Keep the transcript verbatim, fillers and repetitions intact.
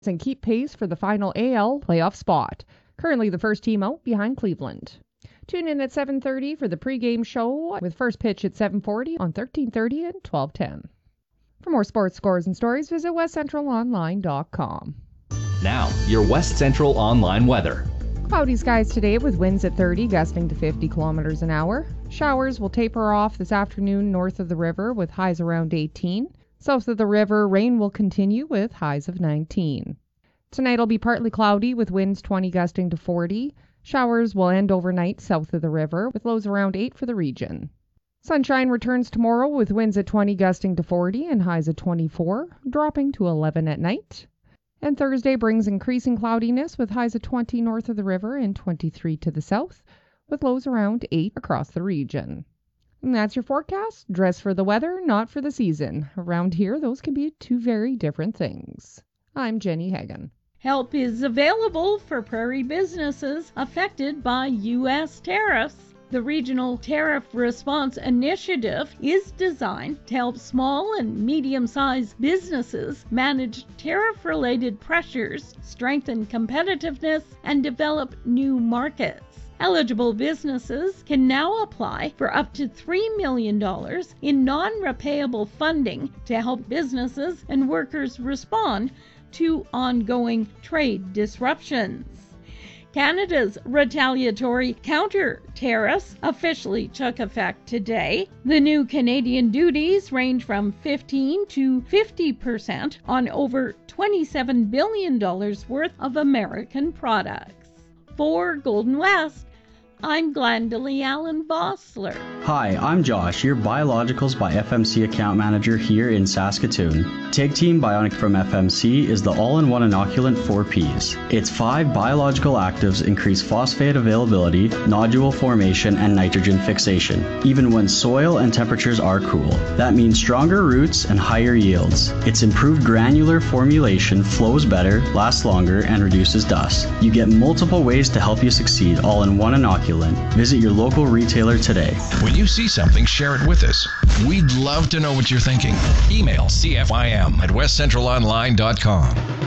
and keep pace for the final A L playoff spot. Currently the first team out behind Cleveland. Tune in at seven thirty for the pregame show with first pitch at seven forty on thirteen thirty and twelve ten. For more sports scores and stories, visit west central online dot com. Now, your West Central Online weather. Cloudy skies today with winds at thirty, gusting to fifty kilometers an hour. Showers will taper off this afternoon north of the river with highs around eighteen. South of the river, rain will continue with highs of nineteen. Tonight will be partly cloudy with winds twenty gusting to forty. Showers will end overnight south of the river with lows around eight for the region. Sunshine returns tomorrow with winds at twenty gusting to forty and highs at twenty-four, dropping to eleven at night. And Thursday brings increasing cloudiness with highs at twenty north of the river and twenty-three to the south, with lows around eight across the region. And that's your forecast. Dress for the weather, not for the season. Around here, those can be two very different things. I'm Jenny Hagan. Help is available for prairie businesses affected by U S tariffs. The Regional Tariff Response Initiative is designed to help small and medium-sized businesses manage tariff-related pressures, strengthen competitiveness, and develop new markets. Eligible businesses can now apply for up to three million dollars in non-repayable funding to help businesses and workers respond to ongoing trade disruptions. Canada's retaliatory counter-tariffs officially took effect today. The new Canadian duties range from fifteen to fifty percent on over twenty-seven billion dollars worth of American products. For Golden West, I'm Glendalee Allen Vossler. Hi, I'm Josh, your Biologicals by F M C account manager here in Saskatoon. Take Team Bionic from F M C is the all-in-one inoculant for peas. Its five biological actives increase phosphate availability, nodule formation, and nitrogen fixation, even when soil and temperatures are cool. That means stronger roots and higher yields. Its improved granular formulation flows better, lasts longer, and reduces dust. You get multiple ways to help you succeed all in one inoculant. Visit your local retailer today. When you see something, share it with us. We'd love to know what you're thinking. Email C F I M at west central online dot com.